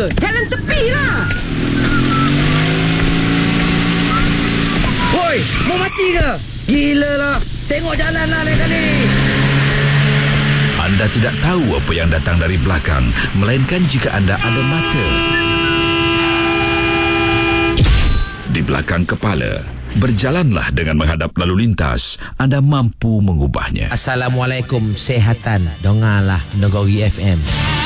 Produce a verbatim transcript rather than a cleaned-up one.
ke? Jalan tepi lah. Woi, mau mati ke? Gila lah. Tengok jalan lah lain kali. Anda tidak tahu apa yang datang dari belakang, melainkan jika anda ada mata di belakang kepala. Berjalanlah dengan menghadap lalu lintas. Anda mampu mengubahnya. Assalamualaikum, sehatan. Dengarlah Negeri F M.